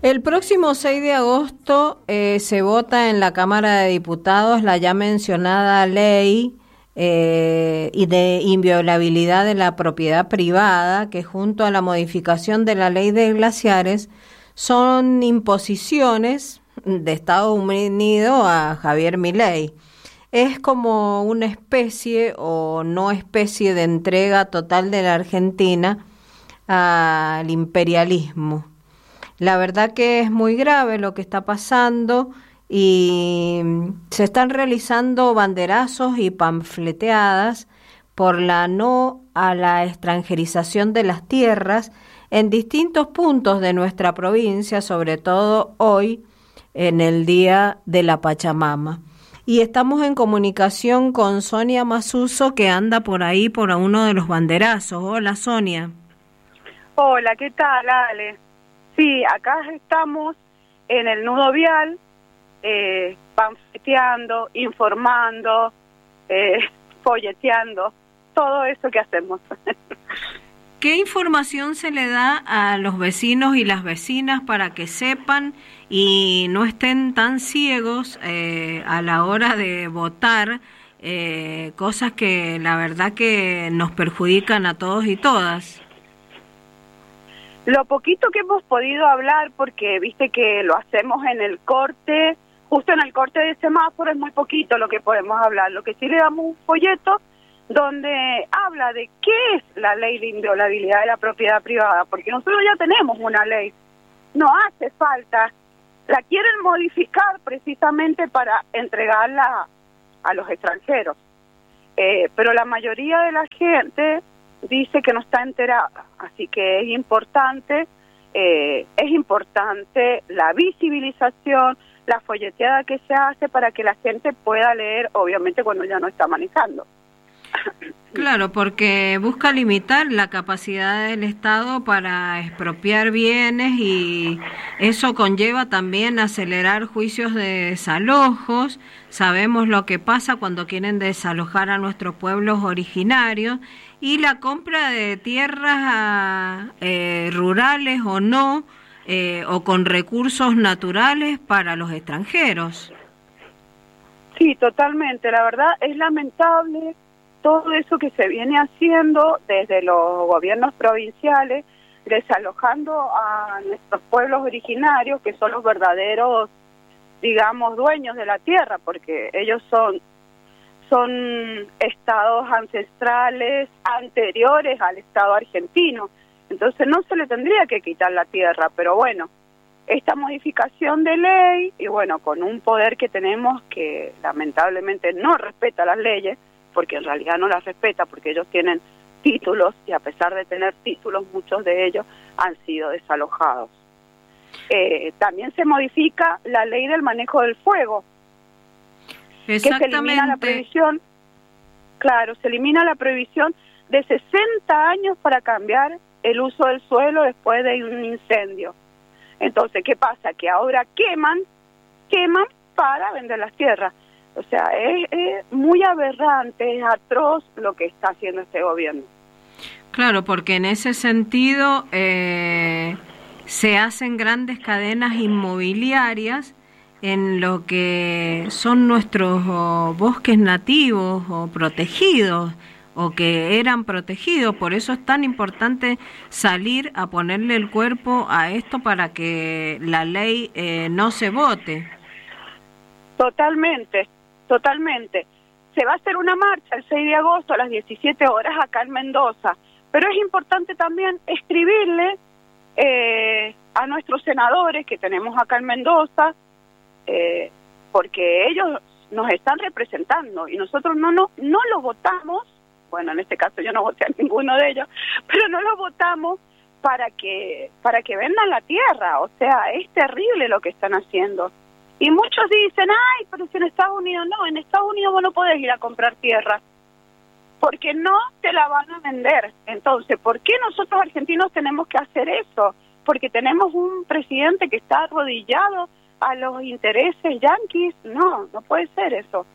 El próximo 6 de agosto se vota en la Cámara de Diputados la ya mencionada ley y de inviolabilidad de la propiedad privada, que junto a la modificación de la ley de glaciares son imposiciones de Estados Unidos a Javier Milei. Es como una especie o no especie de entrega total de la Argentina al imperialismo. La verdad que es muy grave lo que está pasando y se están realizando banderazos y panfleteadas por la no a la extranjerización de las tierras en distintos puntos de nuestra provincia, sobre todo hoy en el Día de la Pachamama. Y estamos en comunicación con Sonia Masuso, que anda por ahí por uno de los banderazos. Hola, Sonia. Hola, ¿qué tal, Ale? Sí, acá estamos en el nudo vial, panfleteando, informando, folleteando, todo eso que hacemos. ¿Qué información se le da a los vecinos y las vecinas para que sepan y no estén tan ciegos a la hora de votar, cosas que la verdad que nos perjudican a todos y todas? Lo poquito que hemos podido hablar, porque viste que lo hacemos en el corte, justo en el corte de semáforo, es muy poquito lo que podemos hablar. Lo que sí le damos un folleto donde habla de qué es la ley de inviolabilidad de la propiedad privada, porque nosotros ya tenemos una ley, no hace falta, la quieren modificar precisamente para entregarla a los extranjeros, pero la mayoría de la gente dice que no está enterada, así que es importante la visibilización, la folleteada que se hace para que la gente pueda leer, obviamente cuando ya no está manejando. Claro, porque busca limitar la capacidad del Estado para expropiar bienes y eso conlleva también acelerar juicios de desalojos. Sabemos lo que pasa cuando quieren desalojar a nuestros pueblos originarios y la compra de tierras rurales o no, o con recursos naturales para los extranjeros. Sí, totalmente. La verdad es lamentable todo eso que se viene haciendo desde los gobiernos provinciales, desalojando a nuestros pueblos originarios, que son los verdaderos, digamos, dueños de la tierra, porque ellos son estados ancestrales anteriores al Estado argentino. Entonces no se le tendría que quitar la tierra, pero bueno, esta modificación de ley, y bueno, con un poder que tenemos que lamentablemente no respeta las leyes, porque en realidad no las respeta, porque ellos tienen títulos, y a pesar de tener títulos, muchos de ellos han sido desalojados. También se modifica la ley del manejo del fuego, que se elimina la prohibición, claro, se elimina la prohibición de 60 años para cambiar el uso del suelo después de un incendio. Entonces, ¿qué pasa? Que ahora queman para vender las tierras. O sea, es muy aberrante, es atroz lo que está haciendo este gobierno. Claro, porque en ese sentido se hacen grandes cadenas inmobiliarias en lo que son nuestros bosques nativos o protegidos, o que eran protegidos. Por eso es tan importante salir a ponerle el cuerpo a esto para que la ley no se vote. Totalmente. Se va a hacer una marcha el 6 de agosto a las 17 horas acá en Mendoza, pero es importante también escribirle a nuestros senadores que tenemos acá en Mendoza, porque ellos nos están representando y nosotros no los votamos. Bueno, en este caso yo no voté a ninguno de ellos, pero no los votamos para que vendan la tierra. O sea, es terrible lo que están haciendo. Y muchos dicen, ay, pero si en Estados Unidos no, en Estados Unidos vos no podés ir a comprar tierra, porque no te la van a vender. Entonces, ¿por qué nosotros argentinos tenemos que hacer eso? Porque tenemos un presidente que está arrodillado a los intereses yanquis. No puede ser eso.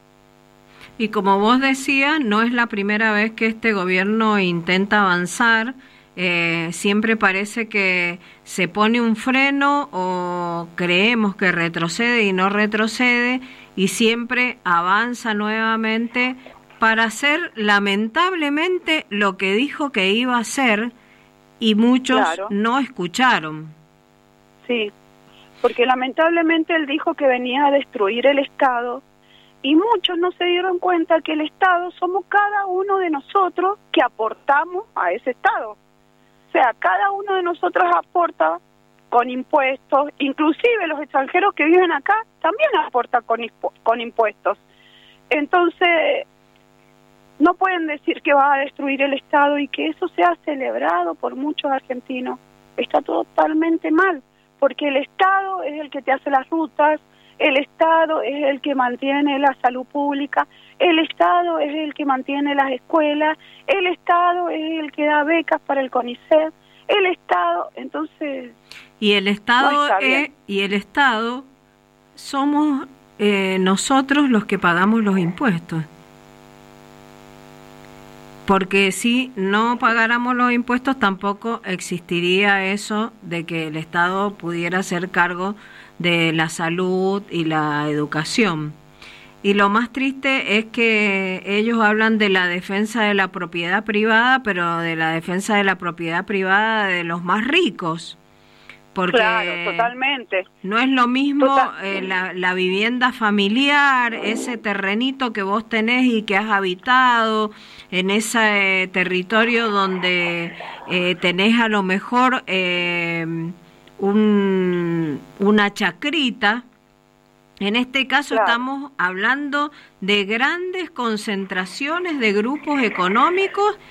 Y como vos decías, no es la primera vez que este gobierno intenta avanzar siempre parece que se pone un freno o creemos que retrocede y no retrocede y siempre avanza nuevamente para hacer lamentablemente lo que dijo que iba a hacer y muchos no escucharon. Sí, porque lamentablemente él dijo que venía a destruir el Estado y muchos no se dieron cuenta que el Estado somos cada uno de nosotros que aportamos a ese Estado. O sea, cada uno de nosotros aporta con impuestos, inclusive los extranjeros que viven acá también aportan con impuestos. Entonces, no pueden decir que va a destruir el Estado y que eso sea celebrado por muchos argentinos. Está totalmente mal, porque el Estado es el que te hace las rutas, el Estado es el que mantiene la salud pública, el Estado es el que mantiene las escuelas, el Estado es el que da becas para el CONICET, el Estado, entonces... Y el Estado somos nosotros los que pagamos los impuestos. Porque si no pagáramos los impuestos tampoco existiría eso de que el Estado pudiera hacer cargo de la salud y la educación. Y lo más triste es que ellos hablan de la defensa de la propiedad privada, pero de la defensa de la propiedad privada de los más ricos. Porque claro, totalmente. No es lo mismo la vivienda familiar, ese terrenito que vos tenés y que has habitado en ese territorio donde tenés a lo mejor una chacrita. En este caso estamos hablando de grandes concentraciones de grupos económicos